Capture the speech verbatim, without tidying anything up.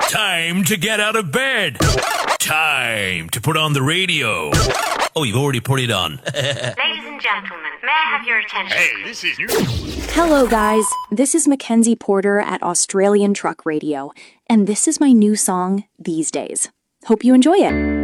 Time to get out of bed. Time to put on the radio. Oh, you've already put it on. Ladies and gentlemen, may I have your attention? Hey, this is new. Hello, guys. This is Mackenzie Porter at Australian Truck Radio, and this is my new song, These Days. Hope you enjoy it.